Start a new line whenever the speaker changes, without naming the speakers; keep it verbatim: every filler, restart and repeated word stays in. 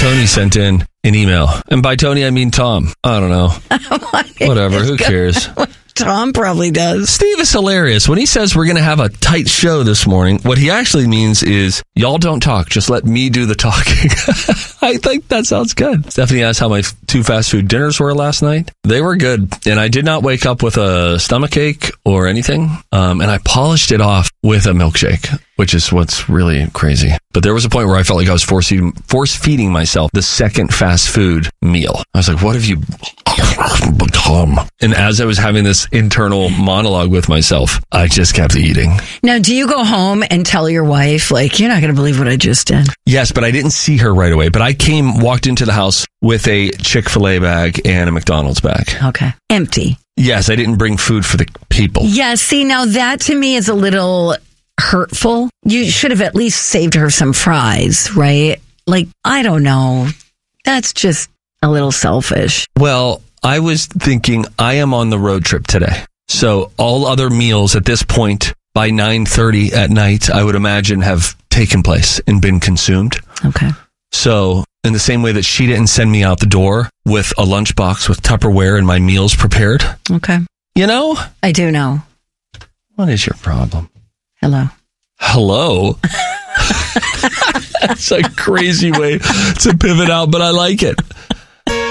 Tony sent in an email. And by Tony, I mean Tom. I don't know. Whatever. Who cares?
Tom probably does.
Steve is hilarious. When he says we're going to have a tight show this morning, what he actually means is, y'all don't talk. Just let me do the talking. I think that sounds good. Stephanie asked how my two fast food dinners were last night. They were good. And I did not wake up with a stomachache or anything. Um, and I polished it off with a milkshake, which is what's really crazy. But there was a point where I felt like I was force feeding, force feeding myself the second fast food meal. I was like, what have you become? And as I was having this internal monologue with myself, I just kept eating.
Now, do you go home and tell your wife, like, you're not going to believe what I just did?
Yes, but I didn't see her right away. But I came, walked into the house with a Chick-fil-A bag and a McDonald's bag.
Okay. Empty.
Yes, I didn't bring food for the people.
Yeah, see, now that to me is a little hurtful. You should have at least saved her some fries, right? Like, I don't know. That's just a little selfish.
Well, I was thinking I am on the road trip today. So all other meals at this point by nine thirty at night, I would imagine have taken place and been consumed.
Okay.
So in the same way that she didn't send me out the door with a lunchbox with Tupperware and my meals prepared.
Okay.
You know?
I do know.
What is your problem?
Hello.
Hello? That's a crazy way to pivot out, but I like it.